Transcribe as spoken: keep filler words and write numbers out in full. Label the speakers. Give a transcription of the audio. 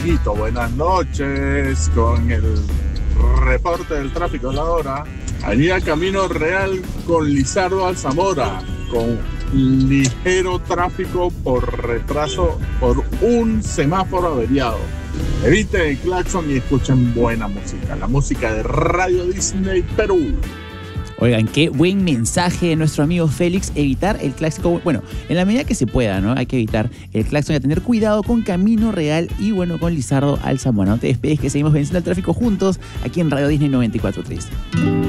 Speaker 1: Dieguito, buenas noches con el reporte del tráfico de la hora. Avenida Camino Real con Lizardo Alzamora, con ligero tráfico por retraso por un semáforo averiado. Eviten el claxon y escuchen buena música, la música de Radio Disney Perú.
Speaker 2: Oigan, qué buen mensaje de nuestro amigo Félix, evitar el clásico, bueno, en la medida que se pueda, ¿no? Hay que evitar el claxon y a tener cuidado con Camino Real y, bueno, con Lizardo Alzamora. No te despedes, que seguimos venciendo el tráfico juntos aquí en Radio Disney noventa y cuatro punto tres.